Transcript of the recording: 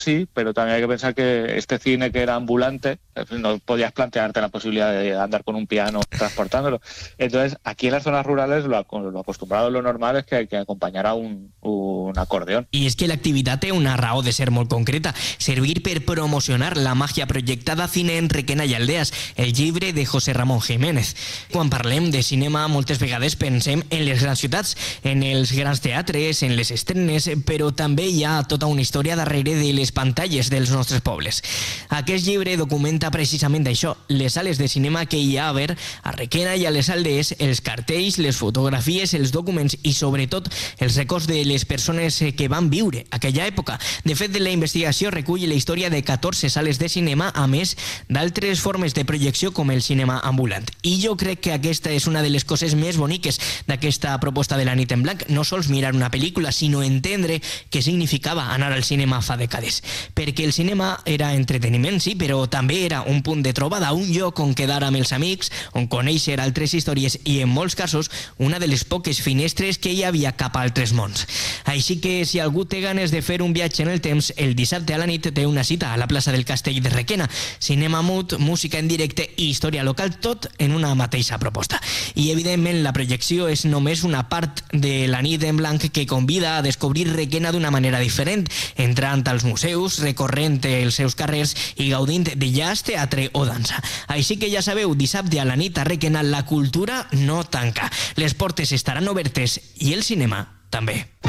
sí, pero también hay que pensar que este cine que era ambulante, no podías plantearte la posibilidad de andar con un piano transportándolo. Entonces, aquí en las zonas rurales lo acostumbrado, lo normal es que acompañara un acordeón. I és que l'activitat té una raó de ser molt concreta, servir per promocionar la màgia projectada Cine en Requena i Aldeas, el llibre de José Ramón Jiménez. Quan parlem de cinema, moltes vegades pensem en les grans ciutats, en els grans teatres, en les estrenes, però també hi ha tota una història darrere de les pantalles dels nostres pobles. Aquest llibre documenta precisament això, les sales de cinema que hi ha a ver a Requena i a les aldees, els cartells, les fotografies, els documents i sobretot els records de les persones que van viure aquella època. De fet, la investigació recull la història de 14 sales de cinema, a més d'altres formes de projecció com el cinema ambulant. I jo crec que aquesta és una de les coses més boniques d'aquesta proposta de la nit en blanc, no sols mirar una pel·lícula, sinó entendre què significava anar al cinema fa dècades. Perquè el cinema era entreteniment, sí, però també era un punt de trobada, un lloc on quedar amb els amics, on conèixer altres històries i, en molts casos, una de les poques finestres que hi havia cap a altres mons. Així que, si algú té ganes de fer un viatge en el temps, el dissabte a la nit té una cita a la plaça del Castell de Requena. Cinema mut, música en directe i història local, tot en una mateixa proposta. I, evidentment, la projecció és només una part de la nit en blanc que convida a descobrir Requena d'una manera diferent, entrant als museus, recorrent els seus carrers i gaudint de jazz, teatre o dansa. Així que ja sabeu, dissabte a la nit a Requena la cultura no tanca. Les portes estaran obertes i el cinema també.